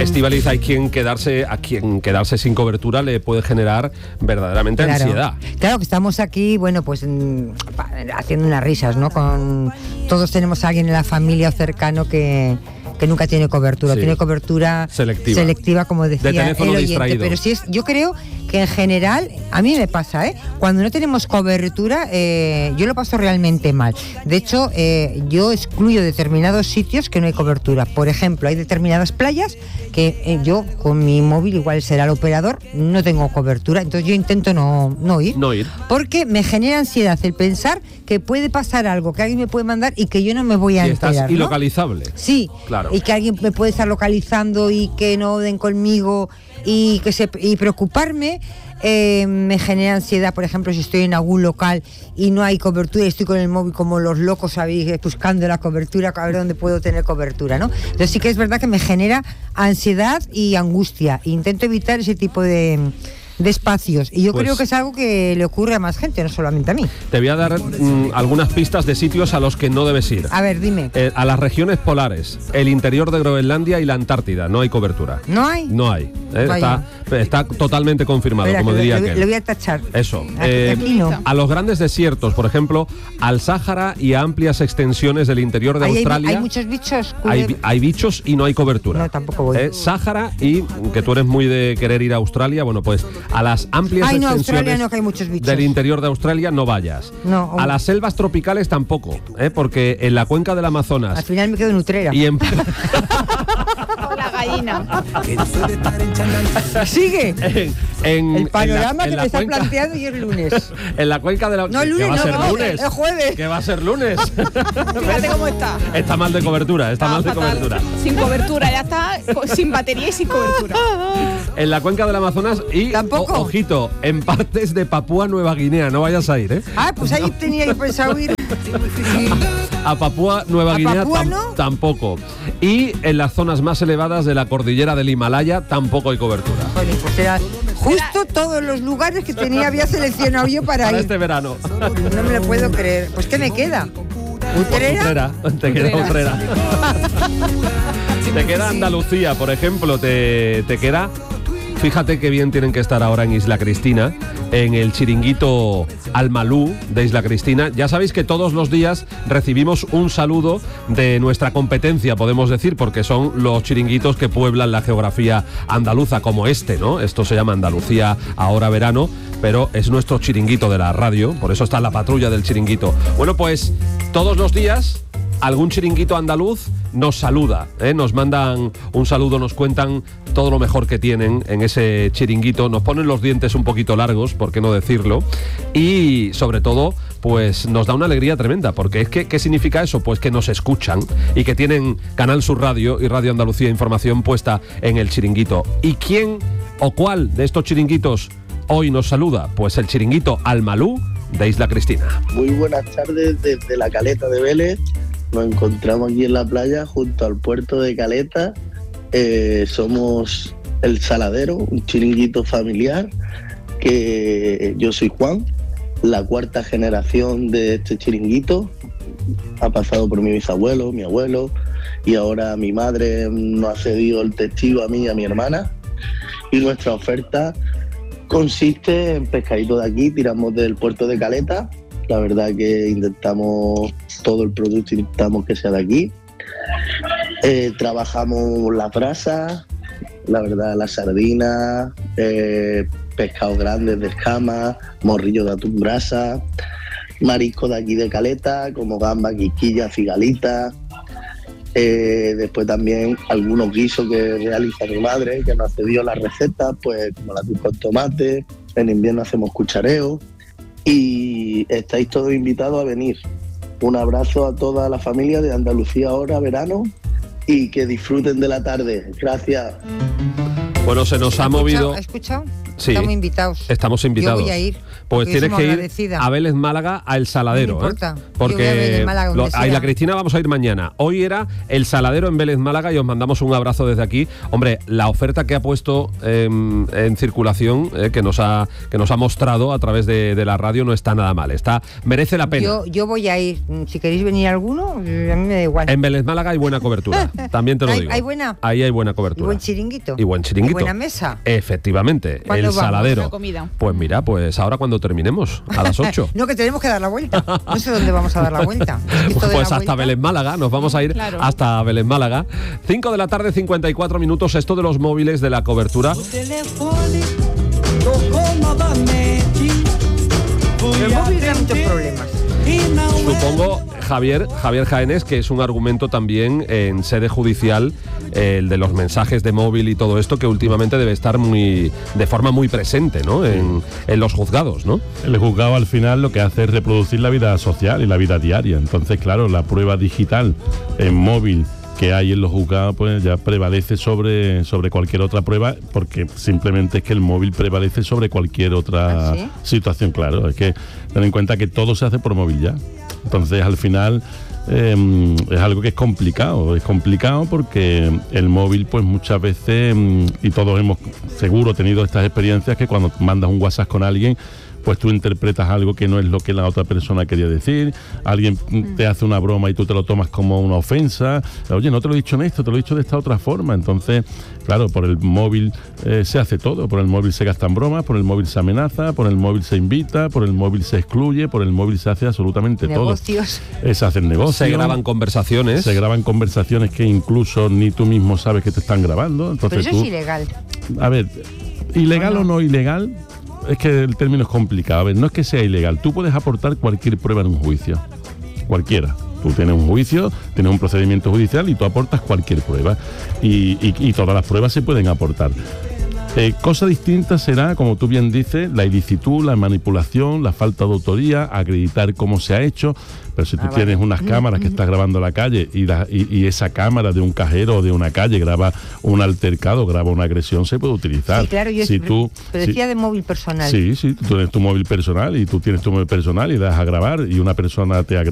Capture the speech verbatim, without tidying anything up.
Estíbaliz, hay quien quedarse, a quien quedarse sin cobertura le puede generar verdaderamente claro. ansiedad. Claro que estamos aquí, bueno, pues haciendo unas risas, ¿no? Con todos tenemos a alguien en la familia o cercano que que nunca tiene cobertura, sí. tiene cobertura selectiva, selectiva como decía de teléfono el oyente, distraído. Pero sí es, yo creo que en general, a mí me pasa, ¿eh? Cuando no tenemos cobertura, eh, yo lo paso realmente mal. De hecho, eh, yo excluyo determinados sitios que no hay cobertura. Por ejemplo, hay determinadas playas que eh, yo con mi móvil, igual será el operador, no tengo cobertura, entonces yo intento no, no ir. No ir. Porque me genera ansiedad el pensar que puede pasar algo, que alguien me puede mandar y que yo no me voy a y enterar. Estás ¿no? ilocalizable. Sí, claro. Y que alguien me puede estar localizando y que no den conmigo y que se y preocuparme. Eh, me genera ansiedad, por ejemplo, si estoy en algún local y no hay cobertura y estoy con el móvil como los locos, ¿sabéis? Buscando la cobertura, a ver dónde puedo tener cobertura, ¿no? Entonces sí que es verdad que me genera ansiedad y angustia. Intento evitar ese tipo de, de espacios y yo pues, creo que es algo que le ocurre a más gente, no solamente a mí. Te voy a dar mm, algunas pistas de sitios a los que no debes ir. A ver, dime. Eh, a las regiones polares, el interior de Groenlandia y la Antártida, no hay cobertura. ¿No hay? No hay. Eh, está, está totalmente confirmado, Espera, como que diría lo, aquel. Lo voy a tachar. Eso. Aquí, eh, aquí no. A los grandes desiertos, por ejemplo, al Sáhara y a amplias extensiones del interior de Ahí Australia. Hay, hay muchos bichos. Hay, hay bichos y no hay cobertura. No, tampoco voy. Eh, Sáhara y, que tú eres muy de querer ir a Australia, bueno, pues a las amplias Ay, no, extensiones Australia no, que hay muchos bichos. del interior de Australia no vayas. No, a las selvas tropicales tampoco, ¿eh? Porque en la cuenca del Amazonas. Al final me quedo en Utrera. Y en... La gallina. Sigue. En, en, el panorama en la, en que me está cuenca, planteando y es lunes. En la cuenca de la... No, el lunes ¿Qué va a ser no, lunes? el jueves. ¿Qué va a ser lunes? Fíjate cómo está. Está mal de cobertura, está Ah, mal de fatal. cobertura. Sin cobertura, ya está sin batería y sin cobertura. En la cuenca del Amazonas y, ¿Tampoco? o, ojito, en partes de Papúa Nueva Guinea, no vayas a ir, ¿eh? Ah, pues ahí tenía yo pensado ir. A Papúa Nueva ¿A Guinea Papúa tam- no? tampoco. Y en las zonas más elevadas de la cordillera del Himalaya tampoco hay cobertura. Joder, pues era justo todos los lugares que tenía había seleccionado yo para, Para ir. este verano. No me lo puedo creer. Pues ¿qué me queda? ¿Utrera? Utrera, te queda Utrera. Te queda Andalucía, por ejemplo, te, te queda... Fíjate qué bien tienen que estar ahora en Isla Cristina, en el chiringuito Almalú de Isla Cristina. Ya sabéis que todos los días recibimos un saludo de nuestra competencia, podemos decir, porque son los chiringuitos que pueblan la geografía andaluza, como este, ¿no? Esto se llama Andalucía Ahora Verano, pero es nuestro chiringuito de la radio, por eso está la patrulla del chiringuito. Bueno, pues todos los días algún chiringuito andaluz nos saluda, ¿eh? Nos mandan un saludo, nos cuentan todo lo mejor que tienen en ese chiringuito, nos ponen los dientes un poquito largos, por qué no decirlo, y sobre todo, pues nos da una alegría tremenda, porque es que, ¿qué significa eso? Pues que nos escuchan y que tienen Canal Sur Radio y Radio Andalucía Información puesta en el chiringuito. ¿Y quién o cuál de estos chiringuitos hoy nos saluda? Pues el chiringuito Almalú de Isla Cristina. Muy buenas tardes desde la Caleta de Vélez. Nos encontramos aquí en la playa junto al puerto de Caleta. Eh, somos El Saladero, un chiringuito familiar, que yo soy Juan, la cuarta generación de este chiringuito. Ha pasado por mi bisabuelo, mi abuelo, y ahora mi madre nos ha cedido el testigo a mí y a mi hermana. Y nuestra oferta consiste en pescadito de aquí, tiramos del puerto de Caleta. La verdad que intentamos todo el producto, intentamos que sea de aquí. Eh, trabajamos las brasas, la verdad, las sardinas, eh, pescados grandes de escama, morrillo de atún brasa, marisco de aquí de Caleta, como gamba, quisquilla, cigalita. Eh, después también algunos guisos que realiza mi madre, que nos cedió las recetas, pues como la con tomate. En invierno hacemos cuchareo. Y estáis todos invitados a venir. Un abrazo a toda la familia de Andalucía Ahora Verano y que disfruten de la tarde. Gracias. Bueno, se nos ha movido... ¿Has escuchado? Sí. Estamos invitados. Estamos invitados. Yo voy a ir. Pues porque tienes somos que ir agradecidas. a Vélez Málaga, a El Saladero. No me importa. ¿eh? Yo voy a Vélez Porque Málaga, lo- donde a Isla sea. Cristina vamos a ir mañana. Hoy era El Saladero en Vélez Málaga y os mandamos un abrazo desde aquí. Hombre, la oferta que ha puesto eh, en circulación, eh, que, nos ha, que nos ha mostrado a través de, de la radio, no está nada mal. Está, merece la pena. Yo, yo voy a ir. Si queréis venir alguno, a mí me da igual. En Vélez Málaga hay buena cobertura. También te lo ¿Hay- digo. hay buena? Ahí hay buena Y cobertura. buen chiringuito. Y buen chiringuito. Y buena mesa. Efectivamente. ¿Cuándo El vamos? Saladero. Una comida. Pues mira, pues ahora cuando terminemos, a las ocho. No, que tenemos que dar la vuelta. No sé dónde vamos a dar la vuelta. Esto de Pues la hasta vuelta- Vélez Málaga, nos vamos a ir Claro. hasta Vélez Málaga. cinco de la tarde, cincuenta y cuatro minutos, esto de los móviles de la cobertura. El móvil da muchos problemas. Supongo, Javier, Javier Jaénes, que es un argumento también en sede judicial, eh, el de los mensajes de móvil y todo esto, que últimamente debe estar muy de forma muy presente, ¿no? En, en los juzgados, ¿no? El juzgado al final lo que hace es reproducir la vida social y la vida diaria. Entonces, claro, la prueba digital en móvil que hay en los juzgados pues ya prevalece sobre, sobre cualquier otra prueba, porque simplemente es que el móvil prevalece sobre cualquier otra ¿Ah, sí? situación. Claro, es que ten en cuenta que todo se hace por móvil ya. Entonces, al final eh, es algo que es complicado. Es complicado porque el móvil, pues muchas veces, mm, y todos hemos seguro tenido estas experiencias, que cuando mandas un WhatsApp con alguien, pues tú interpretas algo que no es lo que la otra persona quería decir, alguien mm. te hace una broma y tú te lo tomas como una ofensa, oye, no te lo he dicho en esto, te lo he dicho de esta otra forma. Entonces, claro, por el móvil eh, se hace todo, por el móvil se gastan bromas, por el móvil se amenaza, por el móvil se invita, por el móvil se excluye, por el móvil se hace absolutamente Negocios. todo. Es hacer negocios. Se graban conversaciones. Se graban conversaciones que incluso ni tú mismo sabes que te están grabando. Entonces Pero eso tú, es ilegal. a ver, ilegal ¿O no? o no ilegal, es que el término es complicado. A ver, no es que sea ilegal. Tú puedes aportar cualquier prueba en un juicio. Cualquiera. Tú tienes un juicio, tienes un procedimiento judicial y tú aportas cualquier prueba. Y, y, y todas las pruebas se pueden aportar. Eh, cosa distinta será, como tú bien dices, la ilicitud, la manipulación, la falta de autoría, acreditar cómo se ha hecho. Pero si tú Ah, tienes vale. unas cámaras que estás grabando la calle y, la, y, y esa cámara de un cajero o de una calle graba un altercado, graba una agresión, se puede utilizar. Sí, claro, yo si tú, pero si- decía de móvil personal. Sí, sí, tú tienes tu móvil personal y tú tienes tu móvil personal y das a grabar y una persona te agrede.